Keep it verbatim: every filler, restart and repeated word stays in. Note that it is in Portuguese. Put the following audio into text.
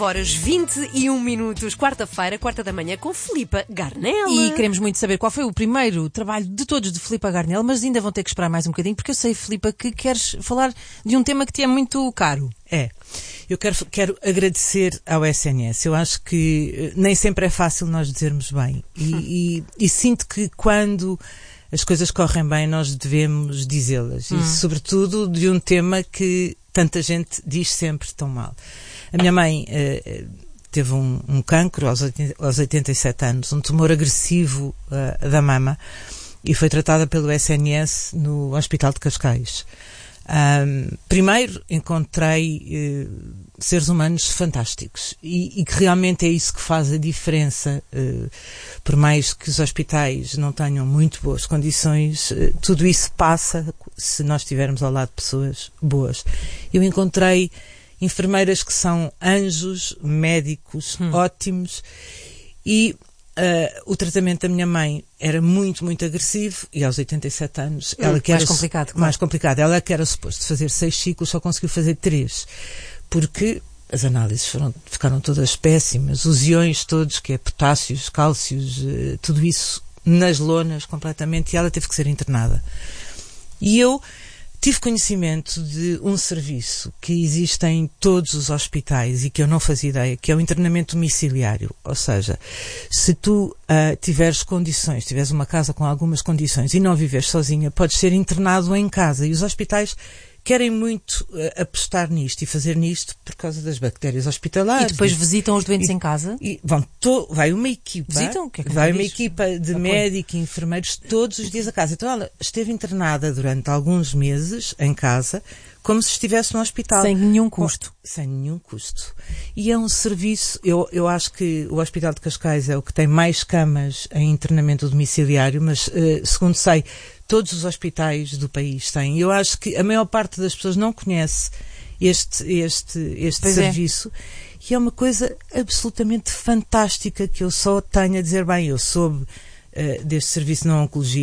Horas vinte e um minutos, quarta-feira, quarta da manhã, com Filipa Garnel. E queremos muito saber qual foi o primeiro trabalho de todos de Filipa Garnel, mas ainda vão ter que esperar mais um bocadinho, porque eu sei, Filipa, que queres falar de um tema que te é muito caro. É. Eu quero, quero agradecer ao S N S. Eu acho que nem sempre é fácil nós dizermos bem. E, e, e sinto que quando as coisas correm bem, nós devemos dizê-las. Hum. E, sobretudo, de um tema que tanta gente diz sempre tão mal. A minha mãe uh, teve um, um cancro aos, aos oitenta e sete anos, um tumor agressivo uh, da mama, e foi tratada pelo S N S no Hospital de Cascais. Um, primeiro encontrei uh, seres humanos fantásticos e, e que realmente é isso que faz a diferença, uh, por mais que os hospitais não tenham muito boas condições, uh, tudo isso passa se nós estivermos ao lado de pessoas boas. Eu encontrei enfermeiras que são anjos, médicos hum. ótimos, e uh, o tratamento da minha mãe era muito, muito agressivo, e aos oitenta e sete anos, hum, ela que mais era complicado, claro. mais complicado, ela que era suposto fazer seis ciclos, só conseguiu fazer três, porque as análises foram, ficaram todas péssimas, os iões todos, que é potássios, cálcios, uh, tudo isso nas lonas completamente, e ela teve que ser internada. E eu tive conhecimento de um serviço que existe em todos os hospitais e que eu não fazia ideia, que é o internamento domiciliário. Ou seja, se tu uh, tiveres condições, tiveres uma casa com algumas condições e não viveres sozinha, podes ser internado em casa. E os hospitais querem muito uh, apostar nisto e fazer nisto por causa das bactérias hospitalares. E depois visitam os doentes e, em casa? E vão to, vai uma equipa, visitam? O que é que vai uma diz? equipa de Apoio. médicos e enfermeiros todos os dias a casa. Então ela esteve internada durante alguns meses em casa, como se estivesse no hospital. Sem nenhum custo. Sem nenhum custo. E é um serviço, eu, eu acho que o Hospital de Cascais é o que tem mais camas em internamento domiciliário, mas uh, segundo sei, todos os hospitais do país têm. Eu acho que a maior parte das pessoas não conhece este, este, este serviço. É. E é uma coisa absolutamente fantástica que eu só tenho a dizer, bem, eu soube uh, deste serviço na oncologia.